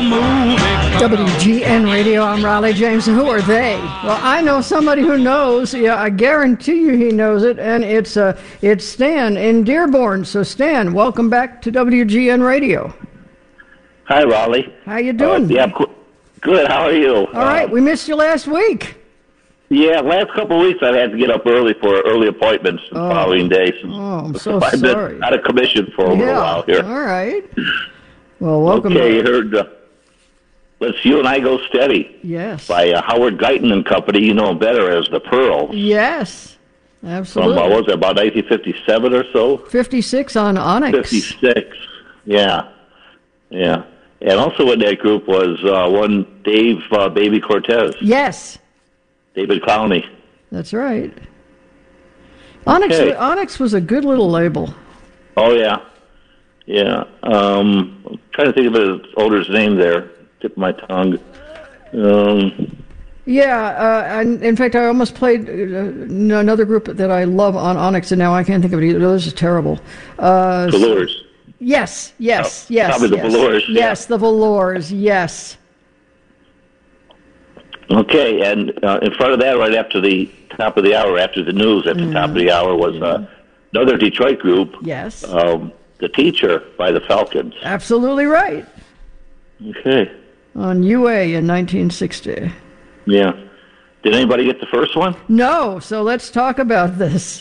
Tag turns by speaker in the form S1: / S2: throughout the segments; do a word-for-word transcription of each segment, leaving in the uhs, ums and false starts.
S1: W G N Radio, I'm Riley James, and who are they? Well, I know somebody who knows. Yeah, I guarantee you he knows it, and it's uh, it's Stan in Dearborn. So, Stan, welcome back to W G N Radio.
S2: Hi, Raleigh.
S1: How you doing?
S2: Uh, yeah, good. How are you?
S1: All right,
S2: uh,
S1: we missed you last week.
S2: Yeah, last couple of weeks I've had to get up early for early appointments the
S1: Oh.
S2: following days.
S1: Oh, I'm so
S2: I've
S1: sorry.
S2: been out of commission for a little
S1: Yeah,
S2: while here.
S1: all right. Well, welcome
S2: Okay, you
S1: back.
S2: heard uh, Let's You and I Go Steady
S1: Yes.
S2: by uh, Howard Guyton and Company. You know him better as the Pearls.
S1: Yes,
S2: From,
S1: absolutely.
S2: uh, what was it, about nineteen fifty-seven or so?
S1: fifty-six on Onyx.
S2: fifty-six, yeah. Yeah. And also in that group was uh, one Dave uh, Baby Cortez,
S1: Yes,
S2: David Clowney.
S1: that's right. Onyx,
S2: Okay.
S1: Onyx was a good little label.
S2: Oh, yeah. Yeah. Um, I'm trying to think of his owner's name there. Tip of my tongue. Um,
S1: Yeah, uh, and in fact, I almost played uh, another group that I love on Onyx, and now I can't think of it either. This is terrible. Uh,
S2: Velours.
S1: yes, yes,
S2: Oh,
S1: yes.
S2: probably the
S1: yes.
S2: Velours, yeah.
S1: Yes, the Velours, yes.
S2: Okay, and uh, in front of that, right after the top of the hour, after the news, at the
S1: Mm.
S2: top of the hour, was uh, another Detroit group,
S1: Yes.
S2: um, The Teacher by the Falcons.
S1: Absolutely right.
S2: Okay.
S1: On U A in nineteen sixty.
S2: Yeah. Did anybody get the first one?
S1: No, so let's talk about this.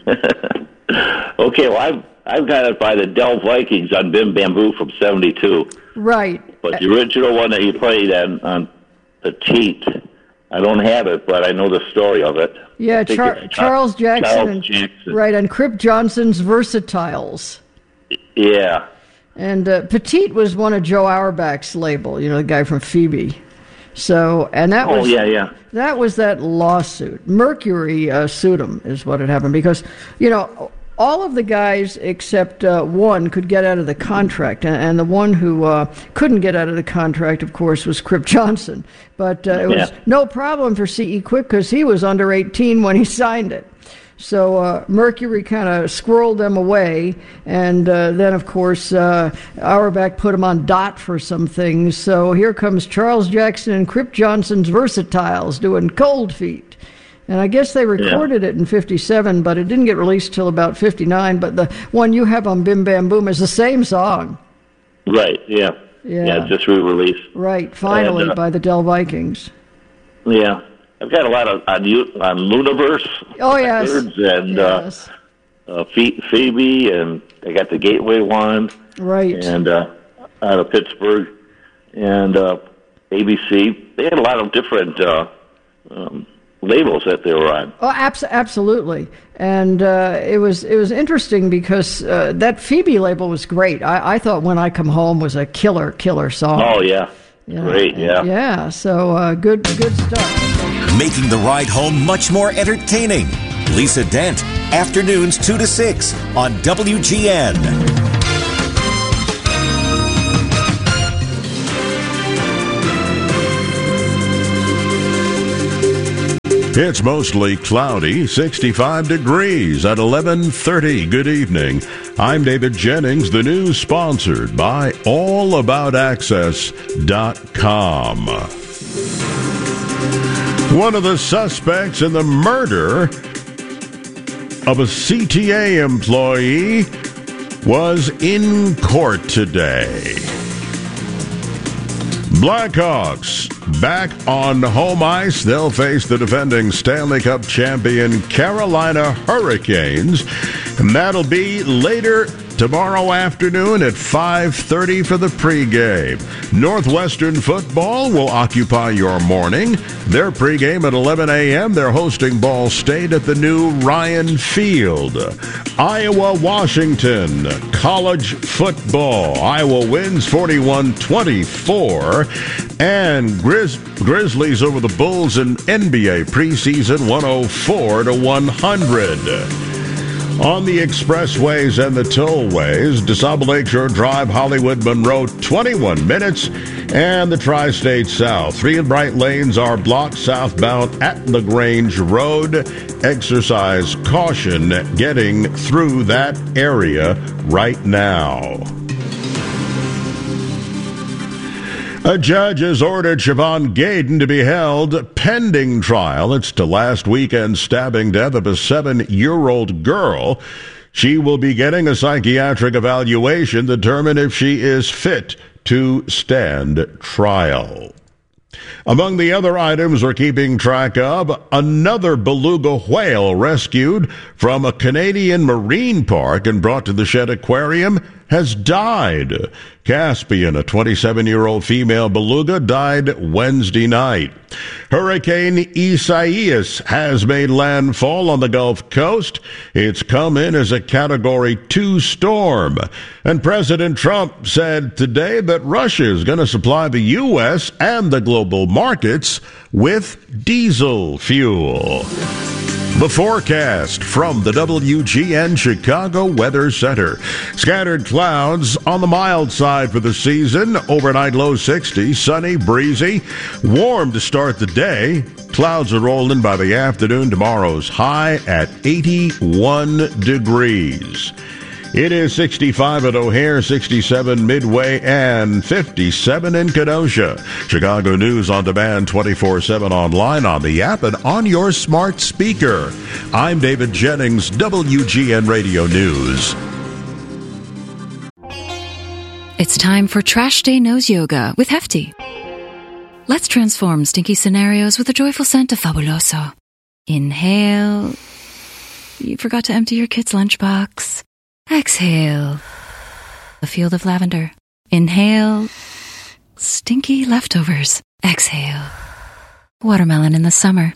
S2: Okay, well, I've, I've got it by the Dell Vikings on Bim Bamboo from seventy-two.
S1: Right.
S2: But the original one that you played on, on Petite, I don't have it, but I know the story of it.
S1: Yeah,
S2: I think
S1: Char-
S2: it's
S1: Charles Jackson.
S2: Charles
S1: and,
S2: Jackson.
S1: Right, and Crip Johnson's Versatiles.
S2: Yeah.
S1: And uh, Petite was one of Joe Auerbach's label, you know, the guy from Phoebe. So, and that
S2: Oh,
S1: was
S2: yeah, yeah.
S1: that was that lawsuit. Mercury uh, sued him, is what had happened, because, you know, all of the guys except uh, one could get out of the contract, and, and the one who uh, couldn't get out of the contract, of course, was Crip Johnson. But uh, it was
S2: Yeah.
S1: no problem for C E Quick because he was under eighteen when he signed it. So uh, Mercury kind of squirreled them away, and uh, then, of course, uh, Auerbach put him on dot for some things. So here comes Charles Jackson and Crip Johnson's Versatiles doing Cold Feet. And I guess they recorded it in fifty-seven, but it didn't get released till about fifty-nine. But the one you have on Bim Bam Boom is the same song.
S2: Right, yeah.
S1: Yeah.
S2: Yeah, just re-released.
S1: Right, finally,
S2: And, uh,
S1: by the Dell Vikings.
S2: Yeah. I've got a lot of on, you- on Luniverse.
S1: Oh, yes.
S2: Records and
S1: Yes.
S2: uh, uh, Phe- Phoebe, and I got the Gateway one.
S1: Right.
S2: And uh, out of Pittsburgh, and uh, A B C. They had a lot of different uh, um, labels that they were on.
S1: Oh, abs- absolutely, and uh, it was it was interesting because uh, that Phoebe label was great. I, I thought When I Come Home was a killer, killer song.
S2: Oh yeah,
S1: Yeah.
S2: great, yeah.
S1: Yeah, so uh, good, good stuff.
S3: Making the ride home much more entertaining. Lisa Dent, afternoons two to six on W G N.
S4: It's mostly cloudy, sixty-five degrees at eleven thirty. Good evening. I'm David Jennings. The news sponsored by all about access dot com. One of the suspects in the murder of a C T A employee was in court today. Blackhawks back on home ice. They'll face the defending Stanley Cup champion Carolina Hurricanes, and that'll be later tomorrow afternoon at five thirty for the pregame. Northwestern football will occupy your morning. Their pregame at eleven a.m. They're hosting Ball State at the new Ryan Field. Iowa, Washington, college football. Iowa wins forty-one twenty-four. And Grizz- Grizzlies over the Bulls in N B A preseason one oh four to one hundred. On the expressways and the tollways, DeSable Lakeshore Drive, Hollywood, Monroe, twenty-one minutes. And the Tri-State South. Three and Bright lanes are blocked southbound at LaGrange Road. Exercise caution getting through that area right now. A judge has ordered Siobhan Gaydon to be held pending trial. It's to last weekend's stabbing death of a seven-year-old girl. She will be getting a psychiatric evaluation to determine if she is fit to stand trial. Among the other items we're keeping track of, another beluga whale rescued from a Canadian marine park and brought to the Shedd Aquarium has died. Caspian, a twenty-seven-year-old female beluga, died Wednesday night. Hurricane Isaias has made landfall on the Gulf Coast. It's come in as a Category two storm. And President Trump said today that Russia is going to supply the U S and the global markets with diesel fuel. The forecast from the W G N Chicago Weather Center. Scattered clouds on the mild side for the season. Overnight low sixty, sunny, breezy, warm to start the day. Clouds are rolling by the afternoon. Tomorrow's high at eighty-one degrees. It is sixty-five at O'Hare, sixty-seven Midway, and fifty-seven in Kenosha. Chicago News on demand twenty-four seven online, on the app, and on your smart speaker. I'm David Jennings, W G N Radio News.
S5: It's time for Trash Day Nose Yoga with Hefty. Let's transform stinky scenarios with the joyful scent of Fabuloso. Inhale. You forgot to empty your kid's lunchbox. Exhale. A field of lavender. Inhale. Stinky leftovers. Exhale. Watermelon in the summer.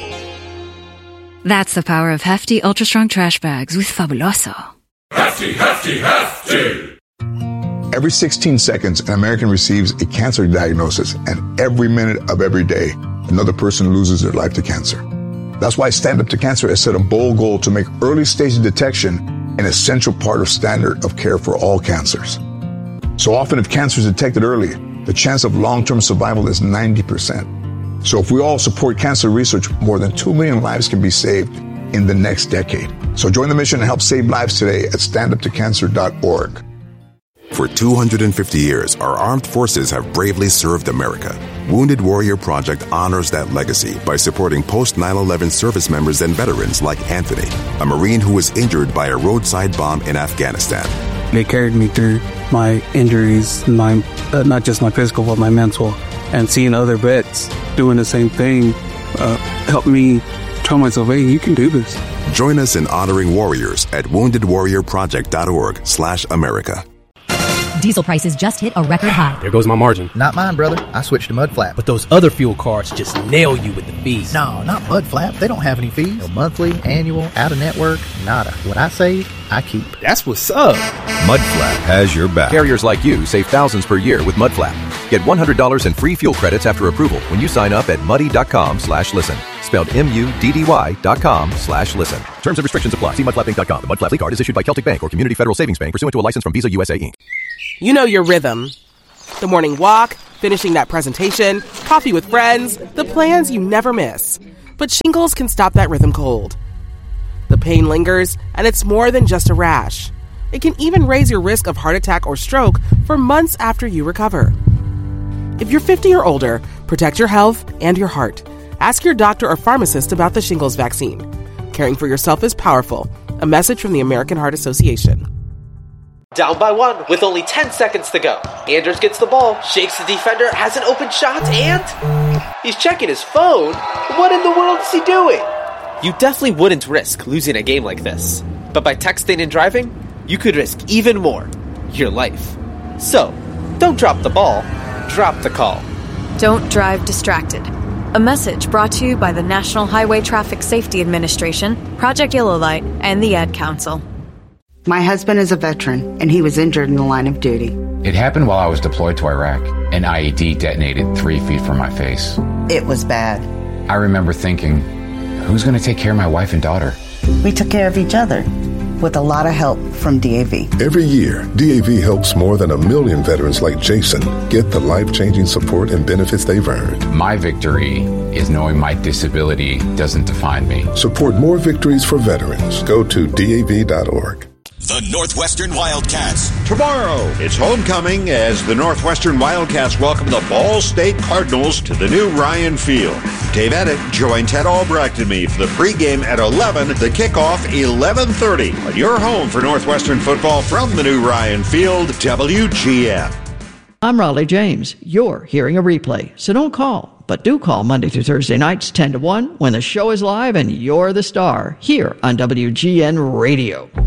S5: That's the power of Hefty Ultra Strong Trash Bags with Fabuloso.
S6: Hefty, Hefty, Hefty!
S7: Every sixteen seconds, an American receives a cancer diagnosis, and every minute of every day, another person loses their life to cancer. That's why Stand Up to Cancer has set a bold goal to make early stage detection an essential part of standard of care for all cancers. So often, if cancer is detected early, the chance of long-term survival is ninety percent. So if we all support cancer research, more than two million lives can be saved in the next decade. So join the mission and help save lives today at stand up to cancer dot org.
S8: For two hundred fifty years, our armed forces have bravely served America. Wounded Warrior Project honors that legacy by supporting post nine eleven service members and veterans like Anthony, a Marine who was injured by a roadside bomb in Afghanistan.
S9: They carried me through my injuries, my uh, not just my physical, but my mental. And seeing other vets doing the same thing uh, helped me tell myself, hey, you can do this.
S8: Join us in honoring warriors at wounded warrior project dot org slash America.
S10: Diesel prices just hit a record high.
S11: There goes my margin.
S12: Not mine, brother. I switched to Mudflap.
S11: But those other fuel cards just nail you with the fees.
S12: No, not Mudflap. They don't have any fees. No monthly, annual, out-of-network, nada. What I save, I keep.
S11: That's what's up.
S13: Mudflap has your back.
S14: Carriers like you save thousands per year with Mudflap. Get one hundred dollars in free fuel credits after approval when you sign up at muddy.com slash listen. Spelled M-U-D-D-Y dot com slash listen. Terms and restrictions apply. See mudflap inc dot com. The Mudflap card is issued by Celtic Bank or Community Federal Savings Bank pursuant to a license from Visa U S A, Incorporated.
S15: You know your rhythm. The morning walk, finishing that presentation, coffee with friends, the plans you never miss. But shingles can stop that rhythm cold. The pain lingers, and it's more than just a rash. It can even raise your risk of heart attack or stroke for months after you recover. If you're fifty or older, protect your health and your heart. Ask your doctor or pharmacist about the shingles vaccine. Caring for yourself is powerful. A message from the American Heart Association.
S16: Down by one with only ten seconds to go. Anders gets the ball, shakes the defender, has an open shot, and he's checking his phone. What in the world is he doing? You definitely wouldn't risk losing a game like this. But by texting and driving, you could risk even more. Your life. So, don't drop the ball. Drop the call.
S17: Don't drive distracted. A message brought to you by the National Highway Traffic Safety Administration, Project Yellow Light, and the Ad Council.
S18: My husband is a veteran, and he was injured in the line of duty.
S19: It happened while I was deployed to Iraq. An I E D detonated three feet from my face.
S18: It was bad.
S19: I remember thinking, who's going to take care of my wife and daughter?
S18: We took care of each other, with a lot of help from D A V.
S20: Every year, D A V helps more than a million veterans like Jason get the life-changing support and benefits they've earned.
S19: My victory is knowing my disability doesn't define me.
S20: Support more victories for veterans. Go to D A V dot org.
S3: The Northwestern Wildcats.
S21: Tomorrow, it's homecoming as the Northwestern Wildcats welcome the Ball State Cardinals to the new Ryan Field. Dave Eddick joined Ted Albrecht and me for the pregame at eleven, the kickoff eleven thirty. On your home for Northwestern football from the new Ryan Field, W G N.
S1: I'm Raleigh James. You're hearing a replay, so don't call. But do call Monday through Thursday nights ten to one when the show is live and you're the star here on W G N Radio.